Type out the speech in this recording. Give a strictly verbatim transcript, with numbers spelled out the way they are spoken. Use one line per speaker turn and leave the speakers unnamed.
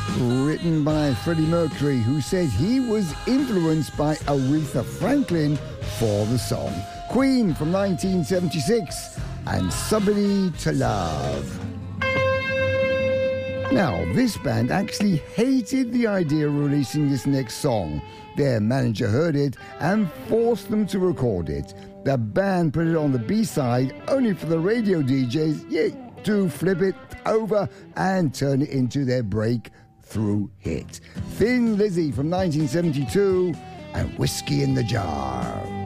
written by Freddie Mercury, who said he was influenced by Aretha Franklin for the song. Queen from nineteen seventy-six, and Somebody to Love. Now, this band actually hated the idea of releasing this next song. Their manager heard it and forced them to record it. The band put it on the B-side only for the radio D Js yeah, to flip it over and turn it into their breakthrough hit. Thin Lizzy from nineteen seventy-two and Whiskey in the Jar.